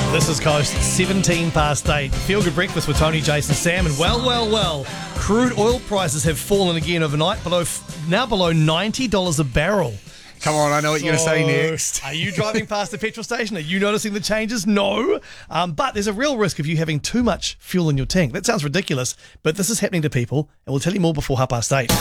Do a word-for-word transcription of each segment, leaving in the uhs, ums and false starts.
This is Coast, seventeen past eight. Feel Good Breakfast with Tony, Jason, Sam, and well, well, well, crude oil prices have fallen again overnight, below now below ninety dollars a barrel. Come on, I know what you're going to say next. Are you driving past the petrol station? Are you noticing the changes? No. Um, but there's a real risk of you having too much fuel in your tank. That sounds ridiculous, but this is happening to people, and we'll tell you more before half past eight.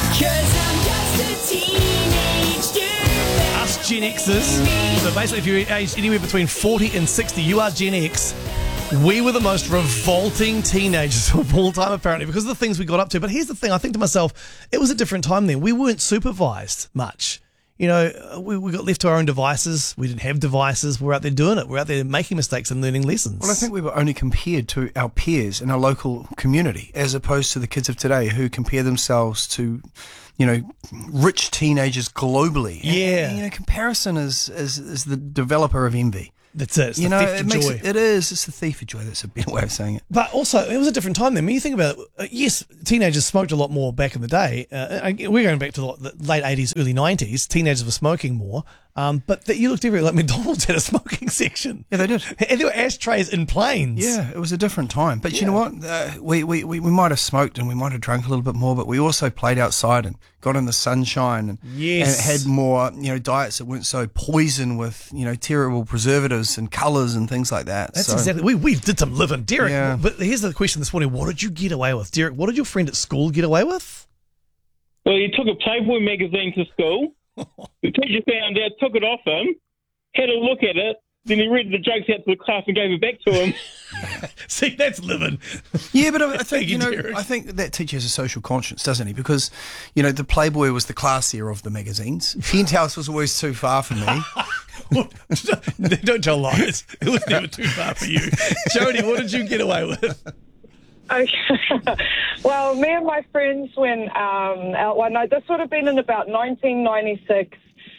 Us Gen Xers, so basically if you're aged anywhere between forty and sixty, you are Gen X. We were the most revolting teenagers of all time, apparently, because of the things we got up to. But here's the thing, I think to myself, it was a different time then. We weren't supervised much. You know, we, we got left to our own devices. We didn't have devices. We're out there doing it. We're out there making mistakes and learning lessons. Well, I think we were only compared to our peers in our local community, as opposed to the kids of today who compare themselves to, you know, rich teenagers globally. Yeah. And, you know, comparison is, is, is the developer of envy. That's it. It's you the know, theft it of makes joy. it, it is. It's the thief of joy. That's a better way of saying it. But also, it was a different time then. When you think about it, uh, yes, teenagers smoked a lot more back in the day. Uh, we're going back to the late eighties, early nineties. Teenagers were smoking more. Um, but that you looked everywhere, like McDonald's had a smoking section. Yeah, they did. And there were ashtrays in planes. Yeah, it was a different time. But Yeah. you know what? Uh, we, we, we, we might have smoked and we might have drunk a little bit more, but we also played outside and got in the sunshine and, Yes. and had more, you know, diets that weren't so poisoned with, you know, terrible preservatives and colours and things like that. That's so, exactly. We we did some living, Derek. Yeah. But here's the question this morning: what did you get away with, Derek? What did your friend at school get away with? Well, he took a Playboy magazine to school. The teacher found out, took it off him, had a look at it, then he read the jokes out to the class and gave it back to him. See, that's living. Yeah, but I, I think Thank you, you know, Derek. I think that teacher has a social conscience, doesn't he? Because you know, the Playboy was the classier of the magazines. Penthouse was always too far for me. Don't tell lies. It was never too far for you. Jody, what did you get away with? Okay. Well, me and my friends went um, out one night. This would have been in about nineteen ninety-six.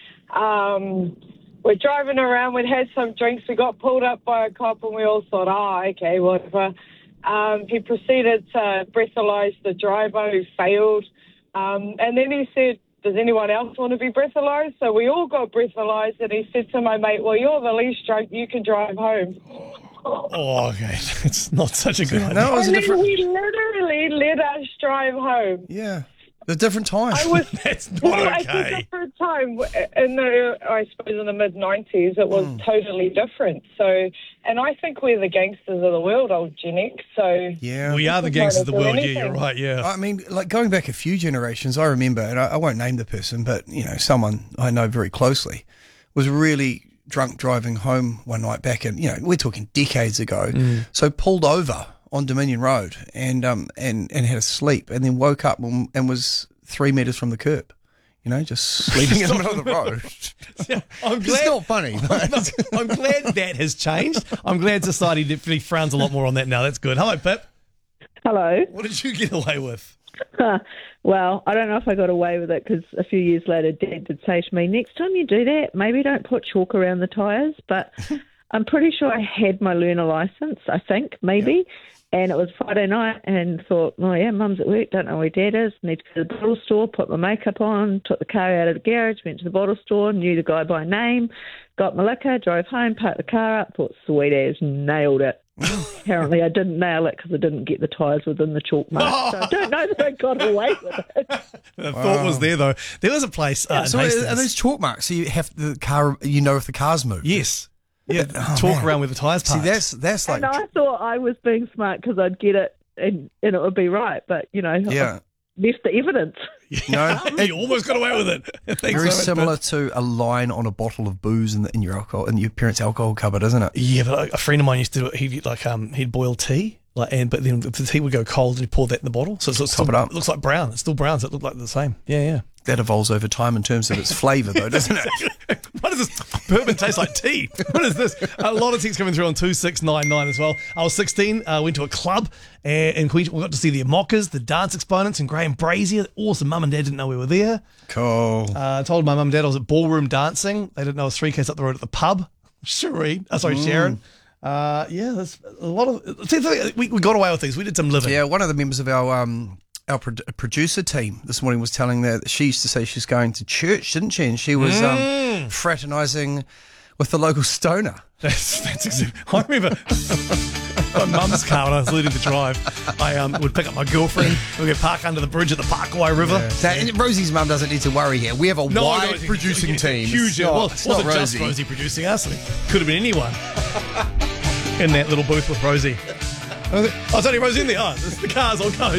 Um, we're driving around. We'd had some drinks. We got pulled up by a cop, and we all thought, oh, okay, whatever. Um, he proceeded to breathalyze the driver who failed. Um, and then he said, does anyone else want to be breathalyzed? So we all got breathalyzed, and he said to my mate, well, you're the least drunk. You can drive home. Oh, okay. It's not such a good idea. No, it was And a then different. he literally let us drive home. Yeah, a different time. I was That's not well, I okay. think for a time in the, I suppose in the mid nineties, it was Mm. totally different. So, and I think we're the gangsters of the world, old Gen X. So, yeah, We are the Doesn't gangsters of the matter world. for Yeah, you're anything. right. Yeah. I mean, like going back a few generations, I remember, and I, I won't name the person, but you know, someone I know very closely was really drunk driving home one night back in, you know, we're talking decades ago. So pulled over on Dominion Road and um and and had a sleep, and then woke up and, and was three meters from the curb. You know, just sleeping in the middle of the road. I'm It's glad. not funny. But I'm glad that has changed. I'm glad society definitely frowns a lot more on that now. That's good. Hello, Pip. Hello. What did you get away with? Well, I don't know if I got away with it because a few years later, Dad did say to me, next time you do that, maybe don't put chalk around the tyres. But I'm pretty sure I had my learner licence, I think, maybe. And it was Friday night and thought, oh, yeah, Mum's at work, don't know where Dad is. Need to go to the bottle store, put my makeup on, took the car out of the garage, went to the bottle store, knew the guy by name, got my liquor, drove home, parked the car up, thought, sweet as, nailed it. Apparently I didn't nail it because I didn't get the tyres within the chalk mark. So I don't know that I got away with it. The thought was there, though. There was a place uh, in so Hastings. are those chalk marks? So you have the car, you know if the car's moved. Yes. Yeah, Oh, talk man. around with the tyres See, parked. that's that's like And I thought I was being smart because I'd get it and, and it would be right. But, you know, yeah. I left the evidence. No, you almost got away with it. Thanks very so much, similar Pip. to a line on a bottle of booze in, the, in your alcohol in your parents' alcohol cupboard, isn't it? Yeah, but a friend of mine used to do it. He'd like um he'd boil tea, like and but then the tea would go cold and he'd pour that in the bottle, so it's Top still, it up. It looks like brown. It's still brown, so it looked like the same. Yeah, yeah. That evolves over time in terms of its flavour, though, doesn't it? What does this bourbon taste like? Tea? What is this? A lot of texts coming through on two six nine nine as well. I was sixteen, uh, went to a club uh, in Queenstown. We got to see the Mockers, the dance exponents, and Graham Brazier. Awesome. Mum and Dad didn't know we were there. Cool. Uh, I told my mum and dad I was at ballroom dancing. They didn't know I was three Ks up the road at the pub. Shereen, uh, sorry, Sharon. Uh, yeah, there's a lot of. See, we, we got away with things. We did some living. Yeah, one of the members of our um our pro- producer team this morning was telling that she used to say she's going to church, didn't she? And she was um, fraternising with the local stoner. That's, that's exactly. I remember my mum's car when I was leading the drive. I um, would pick up my girlfriend. We'd go park under the bridge at the Parkway River. Now, and Rosie's mum doesn't need to worry here. We have a No, wide no, it's a- producing it's a team. Huge. It's not, well, it's it wasn't not just Rosie. Rosie producing us. It could have been anyone in that little booth with Rosie. I was only Rosie in there. Oh, the car's all go.